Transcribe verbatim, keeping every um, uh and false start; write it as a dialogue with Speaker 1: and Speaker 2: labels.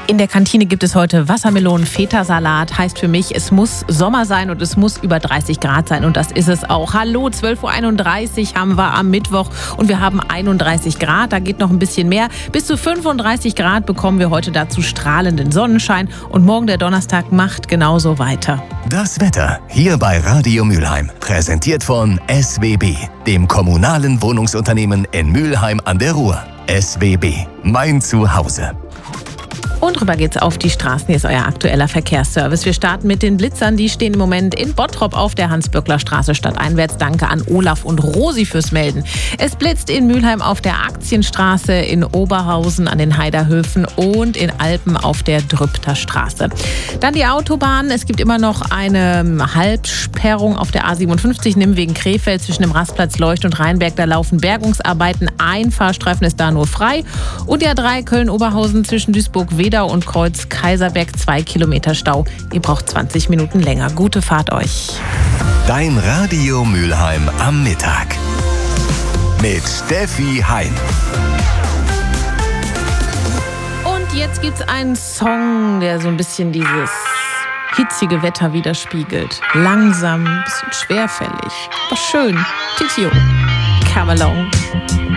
Speaker 1: In der Kantine gibt es heute Wassermelonen-Feta-Salat. Heißt für mich, es muss Sommer sein und es muss über dreißig Grad sein. Und das ist es auch. Hallo, zwölf Uhr einunddreißig haben wir am Mittwoch und wir haben einunddreißig Grad. Da geht noch ein bisschen mehr. Bis zu fünfunddreißig Grad bekommen wir heute dazu strahlenden Sonnenschein. Und morgen der Donnerstag macht genauso weiter.
Speaker 2: Das Wetter hier bei Radio Mülheim. Präsentiert von S W B, dem kommunalen Wohnungsunternehmen in Mülheim an der Ruhr. S W B, mein Zuhause.
Speaker 1: Und rüber geht's auf die Straßen. Hier ist euer aktueller Verkehrsservice. Wir starten mit den Blitzern. Die stehen im Moment in Bottrop auf der Hans-Böckler-Straße stadteinwärts. Danke an Olaf und Rosi fürs Melden. Es blitzt in Mülheim auf der Aktienstraße, in Oberhausen an den Heiderhöfen und in Alpen auf der Drüpter Straße. Dann die Autobahn. Es gibt immer noch eine Halbsperrung auf der A siebenundfünfzig Nimwegen Krefeld zwischen dem Rastplatz Leucht und Rheinberg. Da laufen Bergungsarbeiten. Ein Fahrstreifen ist da nur frei. Und die A drei Köln-Oberhausen zwischen Duisburg-Wedau und Kreuz Kaiserberg, zwei Kilometer Stau. Ihr braucht zwanzig Minuten länger. Gute Fahrt euch.
Speaker 2: Dein Radio Mülheim am Mittag. Mit Steffi Hein.
Speaker 1: Und jetzt gibt's einen Song, der so ein bisschen dieses hitzige Wetter widerspiegelt. Langsam, ein bisschen schwerfällig. Aber schön. Titio. Come along.